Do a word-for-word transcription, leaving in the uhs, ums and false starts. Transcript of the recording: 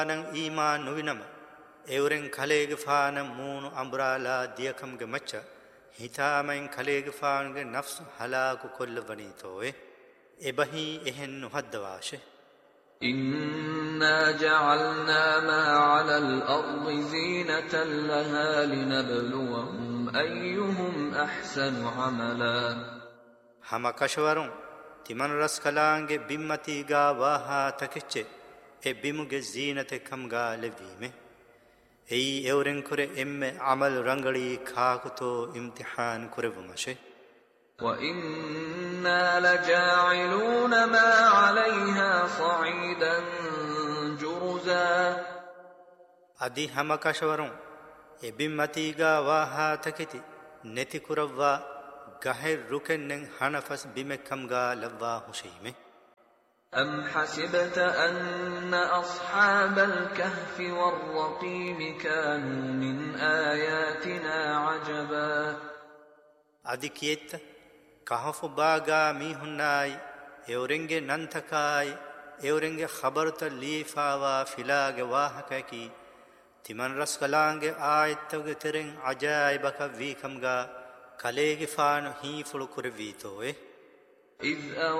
nang iman nuvinama euren kalege faana moonu ambrala diyakamge macha hitamain kalege faange nafs halaku kollwanitoe ebahi ehen nuhaddawashe إنا جعلنا ما على الأرض زينة لها لنبلوهم أيهم أحسن عملا hama kashwarun timan raskalange bimmatiga waha takeche e bimuge zinate kamga levime ei euren kure emme amal rangali khakuto imtihan kurevumashe وإنا لجاعلون ما عليها صعيدا جرزا adi hama kashwarun e bimmatiga waha taketi neti kuravwa gaher rukennen hanafas bimekamga lavwa hushime أم حسبت أن أصحاب الكهف والرقيم كانوا من آياتنا عجبا adi kiyetta kahafu baga mi hunnai eurenge nantakai eurenge khabarta lifawa filage wahakaki timan raskalange aayattuge teren ajaibaka vikamga kalege faanu hi fulu kurvitoe إذ